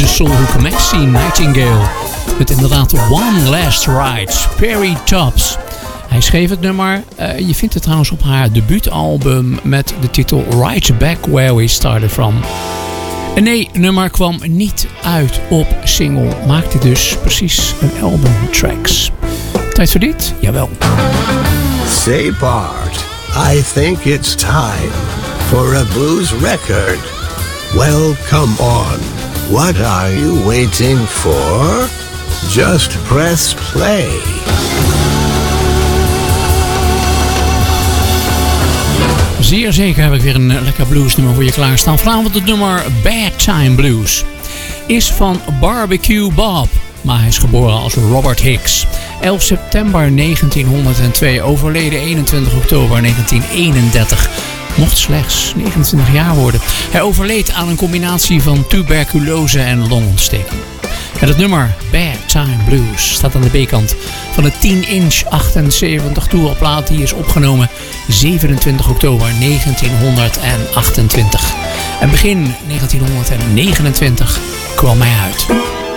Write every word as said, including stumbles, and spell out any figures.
de soulhoek Maxine Nightingale. Met inderdaad One Last Ride, Perry Tops. Hij schreef het nummer. Uh, je vindt het trouwens op haar debuutalbum met de titel Right Back Where We Started From. En nee, het nummer kwam niet uit op single. Maakte dus precies een album tracks. Tijd voor dit? Jawel. Say Bart, I think it's time for a blues record. Well, come on. What are you waiting for? Just press play. Zeer zeker heb ik weer een lekker bluesnummer voor je klaarstaan. Vanavond het nummer Bad Time Blues. Is van Barbecue Bob, maar hij is geboren als Robert Hicks. elf september negentienhonderdtwee, overleden eenentwintig oktober negentieneenendertig. Mocht slechts negenentwintig jaar worden. Hij overleed aan een combinatie van tuberculose en longontsteking. En het nummer Bad Time Blues staat aan de B-kant van de tien inch achtenzeventig toerplaat. Die is opgenomen zevenentwintig oktober negentienhonderdachtentwintig. En begin negentienhonderdnegenentwintig kwam hij uit.